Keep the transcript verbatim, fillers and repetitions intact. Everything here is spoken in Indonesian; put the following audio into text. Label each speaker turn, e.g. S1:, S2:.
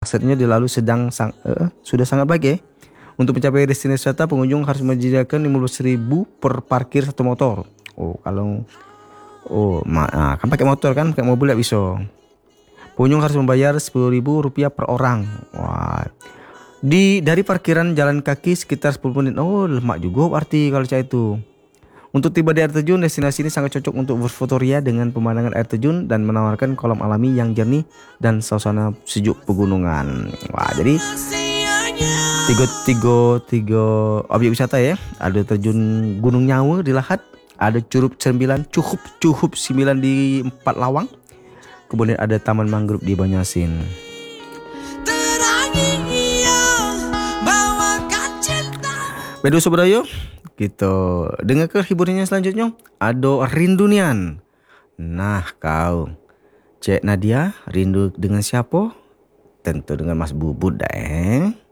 S1: aksesnya dilalui sedang sang, uh, sudah sangat baik ya. Untuk mencapai destinasi wisata, pengunjung harus menyediakan lima belas ribu per parkir satu motor. Oh, kalau oh, ma- nah, kan pakai motor kan, pakai mobil tidak bisa. Pengunjung harus membayar sepuluh ribu rupiah per orang. Wah. Di dari parkiran jalan kaki sekitar sepuluh menit. Oh, lemak juga arti kalau saya itu. Untuk tiba di air terjun, destinasi ini sangat cocok untuk berfotoria dengan pemandangan air terjun dan menawarkan kolam alami yang jernih dan suasana sejuk pegunungan. Wah, jadi tiga tiga tiga objek wisata ya. Ada terjun Gunung Nyawa di Lahat, ada Curug Sembilan, Cukup Cukup Sembilan di Empat Lawang. Kemudian ada Taman Mangrove di Banyasin. Bedo Sobrayo, kita dengar ke hiburannya selanjutnya. Ada Rindunian. Nah kau, Cek Nadia, rindu dengan siapa? Tentu dengan Mas Bubut dah eh.